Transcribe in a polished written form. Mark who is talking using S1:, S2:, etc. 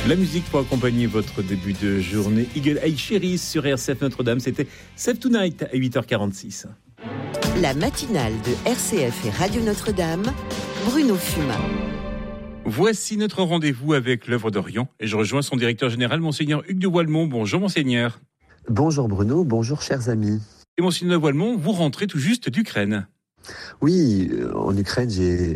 S1: La musique pour accompagner votre début de journée. Eagle Eye Cherry sur RCF Notre-Dame. C'était Save Tonight à 8h46.
S2: La matinale de RCF et Radio Notre-Dame, Bruno Fumat.
S1: Voici notre rendez-vous avec l'œuvre d'Orient et je rejoins son directeur général, Monseigneur Hugues de Wallemont. Bonjour Monseigneur.
S3: Bonjour Bruno, bonjour chers amis.
S1: Et Monseigneur de Wallemont, vous rentrez tout juste d'Ukraine.
S3: Oui, en Ukraine, j'ai